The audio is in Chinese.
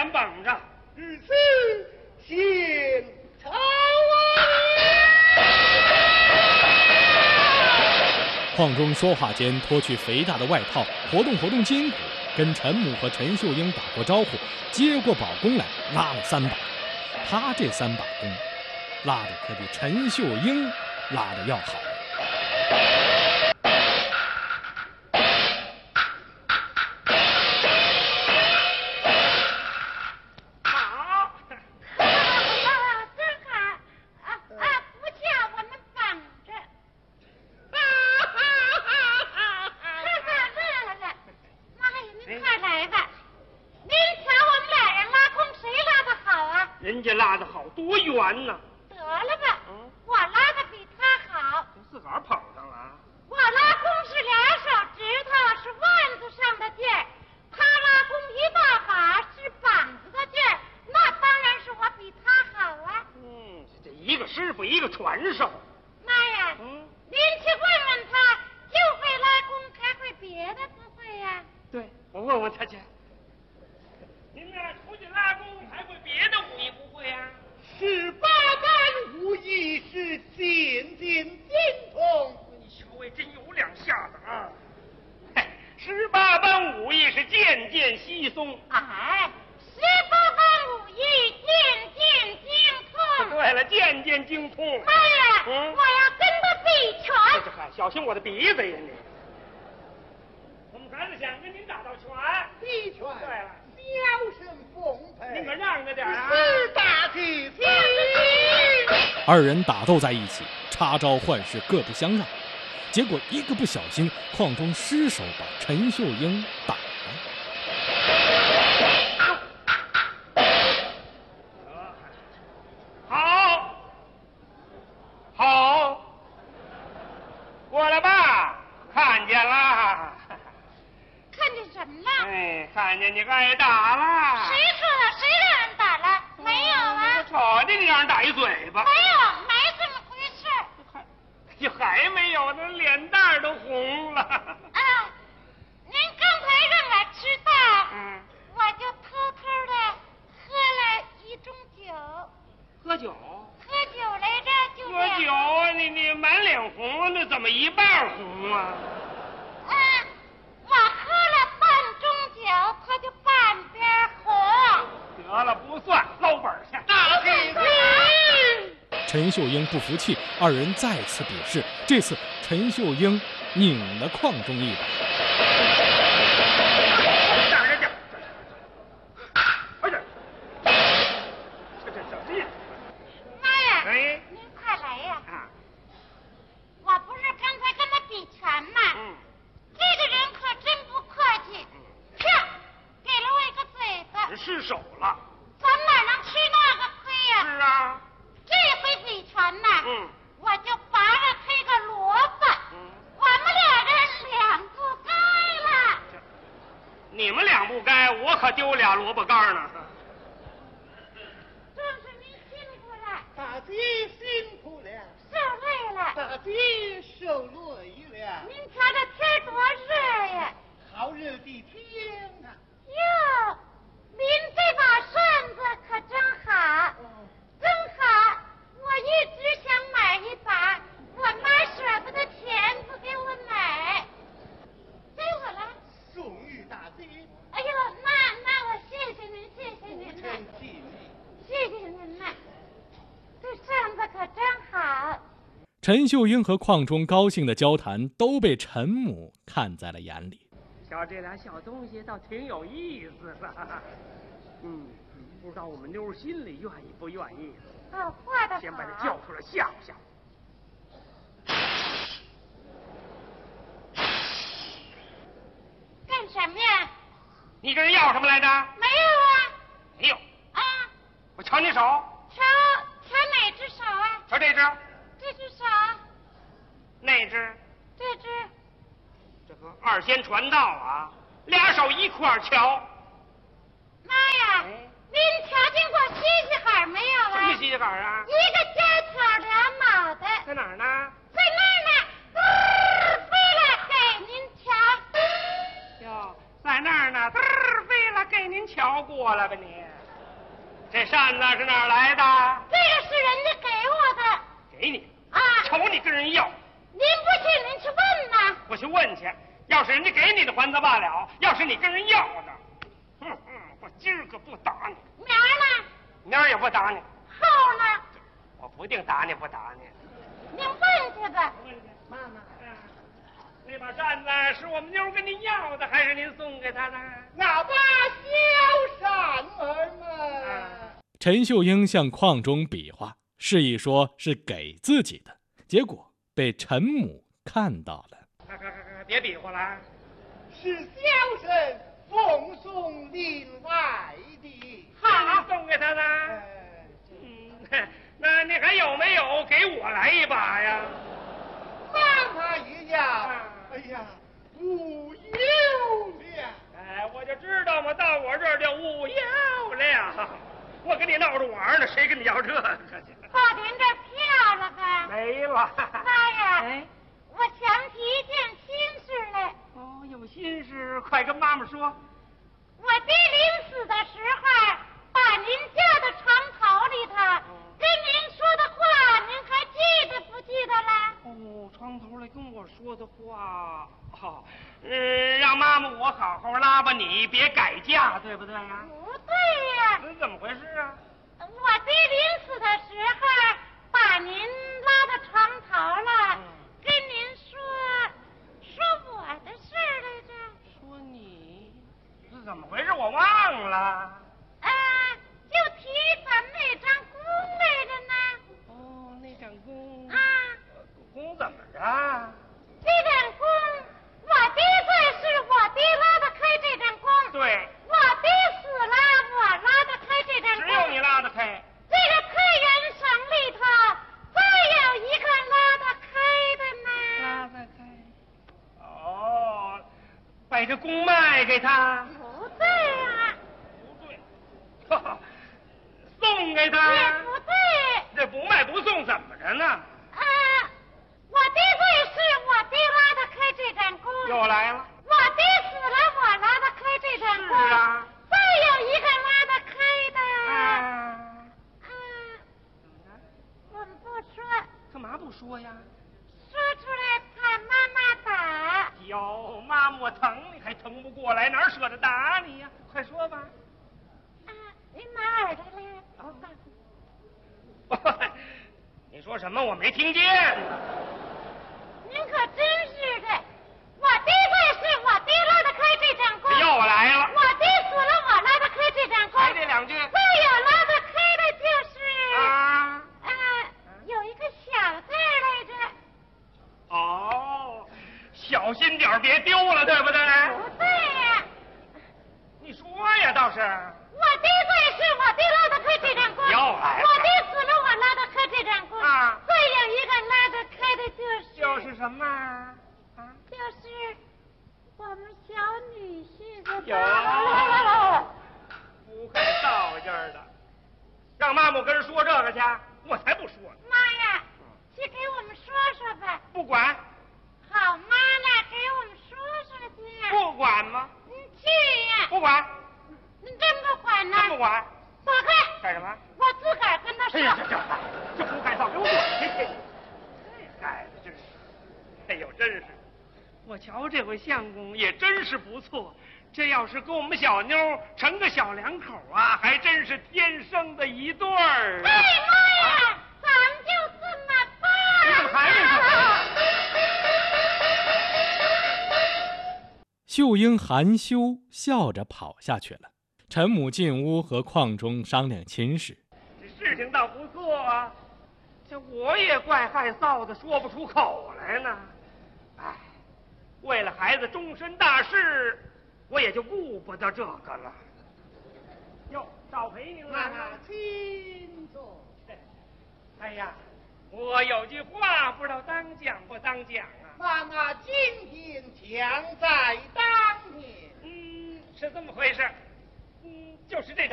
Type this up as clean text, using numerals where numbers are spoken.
脸绷着。 如此，先朝啊！ 邝中说话间脱去肥大的外套，活动活动筋骨，跟陈母和陈秀英打过招呼，接过宝弓来拉了3把。他这3把弓，拉的可比陈秀英拉的要好。 人家拉得好，多远呢？ 得了吧，我拉的比他好。 自个儿捧上了。 我拉弓是2手指头，是腕子上的劲儿；他拉弓1大把，是膀子的劲儿。那当然是我比他好啊。 这一个师傅一个传授。 妈呀，您去问问他，就会拉弓，还会别的不会呀？ 对，我问问他去。您呢，出去拉弓还会别的武艺不会呀 18般武艺是渐渐精通。 你小尉真有两下子啊！18般武艺是渐渐稀松。 哎，18般武艺渐渐精通。 对了，渐渐精通。 妈呀，我要跟他比拳。 小心我的鼻子呀你！我们孩子想跟您打道拳。 比拳。 对了。 笑声丰沛， 你可让着点啊！ 是大吉子。 2人打斗在一起，插招换式各不相让，结果一个不小心，邝中失手把陈秀英打了。 好，过来吧，看见了。 看见什么了？ 看见你挨打了。 谁说的？谁让人打了？没有啊。 我瞅见你让人打一嘴巴。 没有，没这么回事。 还没有呢，脸蛋都红了。 您刚才让我知道，我就偷偷的喝了1盅酒。 喝酒？ 喝酒来着，就喝酒啊！你满脸红，那怎么一半红啊？ 我喝了半盅酒，他就半边红。 得了，不算，捞本去。 大吉子。 陈秀英不服气，2人再次比试，这次陈秀英拧了邝中一把。 妈呀！您快来呀！我不是刚才跟他比拳吗？这个人可真不客气，啪，给了我一个嘴巴。 失手了。 咱哪能吃那个亏呀？ 是啊。 这回比拳呢，我就拔了他一个萝卜。我们2人2不该了。 你们2不该，我可丢俩萝卜干呢。 真是您辛苦了。 大吉辛苦了。 受累了。 大吉受累了。 您瞧这天多热呀！ 好热的天呐！ 哟，您这把扇子可真好，真好！我一直想买一把，我妈舍不得钱不给我买，给我了。 送与大吉。 哎呦，那我谢谢您，谢谢您呐，谢谢您呐，这扇子可真好。 陈秀英和邝中高兴的交谈都被陈母看在了眼里。 瞧这俩小东西倒挺有意思的。不知道我们妞心里愿意不愿意。 画的好。 先把他叫出来吓唬吓唬。 干什么呀？ 你跟人要什么来着？ 没有啊。 没有。我瞧你手。 瞧哪只手啊？ 瞧这只。 这只手。 那只。 这只。 这个2仙传道啊，2手一块瞧。 妈呀！您瞧见过西西海没有啊？ 什么西西海啊？ 一个尖挑2脑袋。 在哪儿呢？ 在那儿呢，飞了给您瞧。 哟，在那儿呢，飞了给您瞧。 过来吧你。这扇子是哪儿来的？ 这个是人家给我的。 给你啊！ 瞅你跟人要。 您不信，您去问呐。 我去问去，要是人家给你的还则罢了，要是你跟人要的，我今儿个不打你。 明儿呢？ 明儿也不打你。 后呢？ 我不定打你不打你。 您问去吧。 问去，妈妈。那把扇子是我们妞跟您要的，还是您送给她的？ 那把小扇儿嘛。 陈秀英向邝中比划，示意说是给自己的，结果被陈母看到了。 别比划了， 是小生奉送另外的。 好，送给他的。那你还有没有给我来一把呀？ 妈妈一样。哎呀，无有了。 哎，我就知道嘛，到我这儿就无有了。我跟你闹着玩呢，谁跟你要这个去？ 把您这票了吧？ 没了。 妈呀！ 哎， 我想起一件心事来。 哦，有心事，快跟妈妈说。 我爹临死的时候，把您家的床头里头跟您说的话，您还记得不记得了？ 哦，床头来跟我说的话，让妈妈我好好拉吧你，别改嫁，对不对呀？ 不对呀。 怎么回事啊？ 我爹临死的时候，把您拉到床头了，跟您说我的事儿来着。 说你是怎么回事？我忘了。 就提咱们那张弓来着呢。 哦，那张弓。 啊。 弓怎么着？ 这张弓，我爹在世，我爹拉得开这张弓。 对。 我爹死了，我拉得开这张弓。 只有你拉得开。 这个太原省里头，再有一个拉得开的呢。 拉得开。哦，把这弓卖给他。 不对啊。 不对。送给他。 也不对。 这不卖不送怎么着呢？ 我爹在世，我爹拉得开这张弓。 又来了。 我爹死了，我拉得开这张弓。 是啊。 再有一个拉得开的。我们不说。 干嘛不说呀？ 说出来怕妈妈打。 哟，妈妈我疼你还疼不过来，哪舍得打你呀？快说吧。 您拿耳朵来。 你说什么？我没听见。 您可真是的，我爹在世，我爹拉得开这张弓。 又来了。 我爹死了，我拉得开这张弓。 还这两句。 再有拉得开的就是。有一个小字来着。 哦，小心点别丢了，对不对？ 不对呀。 你说呀，倒是。 我爹在世，我爹拉得开这张弓。 又来了。 我爹死了，我拉得开这张弓。再有一个拉得开的就是什么？ 就是我们小女婿的。 不会道劲儿的，让妈妈跟人说这个去，我才不说呢。 妈呀，去给我们说说吧。 不管。 好妈呢，给我们说说去。 不管吗？ 你去呀。 不管。 你真不管呢？ 真不管。 走开。 干什么？ 我自个儿跟他说。 这不该造，给我滚去！这孩子真是，哎呦，真是，我瞧这回相公也真是不错。这要是跟我们小妞成个小两口啊，还真是天生的一对儿。 哎妈呀，咱们就这么办。 你怎么还没说？ 秀英含羞笑着跑下去了。陈母进屋和邝中商量亲事。 这事情倒不错啊，这我也怪害臊的，说不出口来呢。哎，为了孩子终身大事，我也就顾不得这个了。哟，少陪您了。 请坐。 哎呀，我有句话不知道当讲不当讲啊。 妈妈今天将在当年。 是这么回事。就是这点